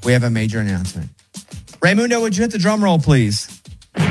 We have a major announcement. Raymundo, would you hit the drum roll, please?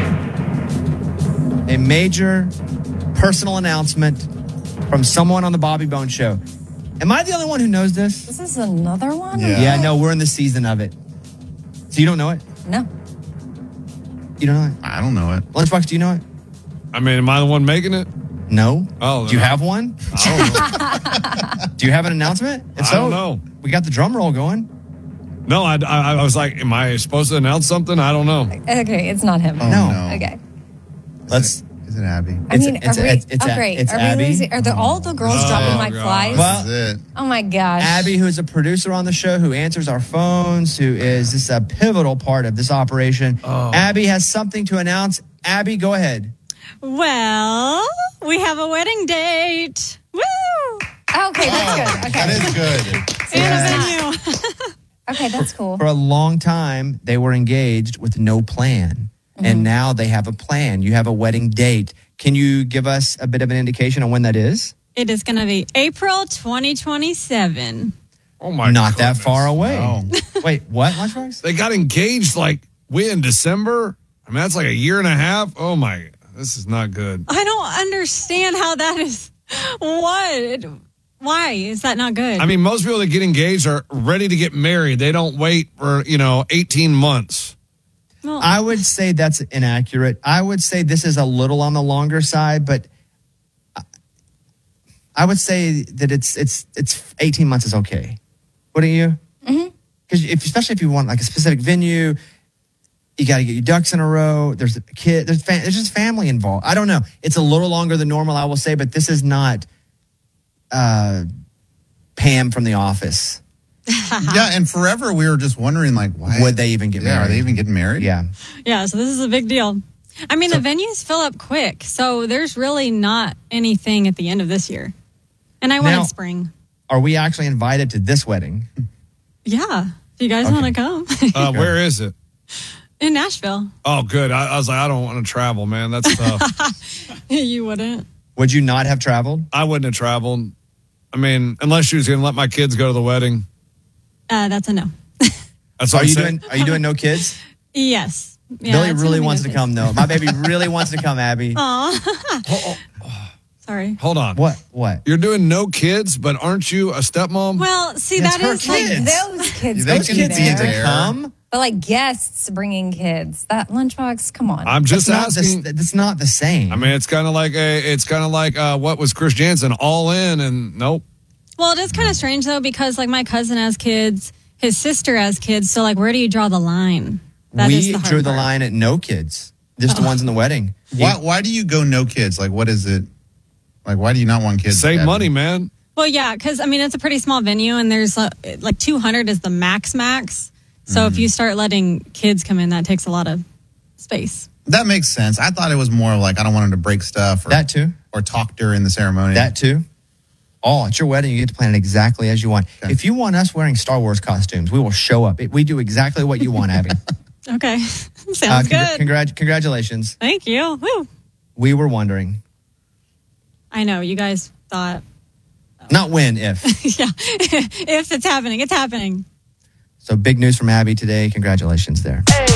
A major personal announcement from someone on the Bobby Bones Show. Am I the only one who knows this? This is another one? Yeah, no, we're in the season of it. So you don't know it? No. You don't know it? I don't know it. Lunchbox, do you know it? I mean, am I the one making it? No. Oh, do you have one? I don't know. Do you have an announcement? If I so, don't know. We got the drum roll going. No, I was like, am I supposed to announce something? I don't know. Okay, it's not him. Oh, no. Okay. Let's. Is it Abby? Great. It's Are we Abby. losing? Are all the girls dropping like God. flies? Well, This is it. Oh my gosh. Abby, who is a producer on the show, who answers our phones, who is this a pivotal part of this operation. Abby has something to announce. Abby, go ahead. Well, we have a wedding date. Woo! Okay, that's good. Okay. That is good. And a venue. Okay, that's cool. For a long time, they were engaged with no plan. And now they have a plan. You have a wedding date. Can you give us a bit of an indication on when that is? It is going to be April 2027. Oh my! Not that goodness. far away. Wow. Wait, what, Lunchbox? They got engaged like in December. I mean, that's like a year and a half. Oh my! This is not good. I don't understand how that is. What? Why is that not good? I mean, most people that get engaged are ready to get married. They don't wait for 18 months. well, I would say that's inaccurate. I would say this is a little on the longer side, but I would say that it's 18 months is okay. Wouldn't you? Because especially if you want like a specific venue, you got to get your ducks in a row. There's a kid. There's just family involved. I don't know. It's a little longer than normal, I will say, but this is not Pam from The Office. Yeah, and forever we were just wondering, like, why Would they even get Yeah, married? are they even getting married? Yeah. yeah, so this is a big deal. I mean, the venues fill up quick, so there's really not anything at the end of this year. And I wanted Now- spring. Are we actually invited to this wedding? Yeah, if you guys want to come. Where is it? In Nashville. Oh, good. I was like, I don't want to travel, man. That's tough. You wouldn't. Would you not have traveled? I wouldn't have traveled. I mean, unless she was going to let my kids go to the wedding. That's a no. That's what Are I'm you saying. doing no kids? Yes. Yeah, Billy it's really gonna be wants no to kids. come though. My baby really wants to come, Abby. Sorry. Hold on. What? You're doing no kids, but aren't you a stepmom? Well, see, That's that her is like kid. Those kids They can can be be there. there. Come? But like guests bringing kids. That lunchbox, come on. I'm just asking. That's not the same. I mean, it's kind of like what was Chris Jansen, all in, and nope. Well, it is kind of strange though, because like my cousin has kids, his sister has kids. So like, where do you draw the line? That is we the hard drew the part. line at no kids. Just the ones in the wedding. Why do you go no kids? Like, what is it? Like, why do you not want kids? Save Abby? money, man. Well, yeah, because I mean it's a pretty small venue, and there's like 200 is the max. So if you start letting kids come in, that takes a lot of space. That makes sense. I thought it was more like I don't want them to break stuff or, That too. or talk during the ceremony. That too. Oh, at your wedding, you get to plan it exactly as you want. Okay. If you want us wearing Star Wars costumes, we will show up. We do exactly what you want, Abby. Okay, sounds good. Congratulations. Thank you. Woo. We were wondering, I know you guys thought, not when, if. yeah, if it's happening, it's happening. So big news from Abby today. Congratulations there.